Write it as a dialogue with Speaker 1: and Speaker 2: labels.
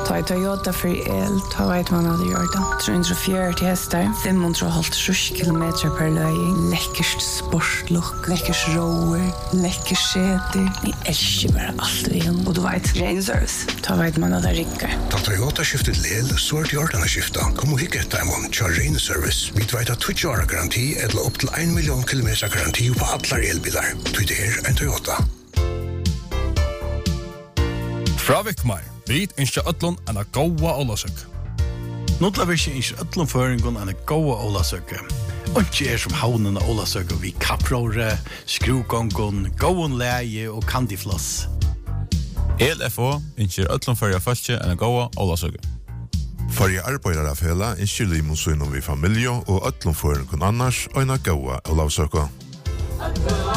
Speaker 1: Ta Toyota för el, ta vet man hade gjort det. 340 hästar, 550 kilometer per löj. Läckert sportlook, läckert rower, läckert säte. Jag älskar bara allt vi har. Och du vet, Rain Service. Ta vet man hade rickar.
Speaker 2: Ta Toyota skiftet lel, så är det gjort den skifta. Kom och hicka ett demon, kör Rain Service. Vi vet att 20 år garanti eller upp till 1 miljon kilometer garanti på alla elbilar. Det är en Toyota.
Speaker 3: Fra Vikmar, vi ønsker ødlån en gåa ålasøk.
Speaker 4: Notlavirke ønsker ødlån føringen en gåa ålasøk. Og ikke som havnen av ålasøk vi kappråre, skruvgången, gåen leie og kandifloss.
Speaker 5: LFO ønsker ødlån føringen første en gåa ålasøk.
Speaker 6: Förre arbetare fälla en skillimonsun vi familj och öllum förren kun annars och en gåa ålasøk.